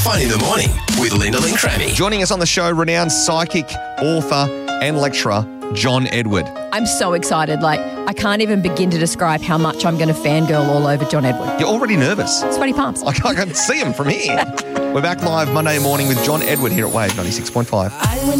Fun in the Morning with Linda Lynn Crammy. Joining us on the show, renowned psychic, author and lecturer, John Edward. I'm so excited. I can't even begin to describe how much I'm going to fangirl all over John Edward. You're already nervous. Sweaty palms. I can see him from here. We're back live Monday morning with John Edward here at Wave 96.5.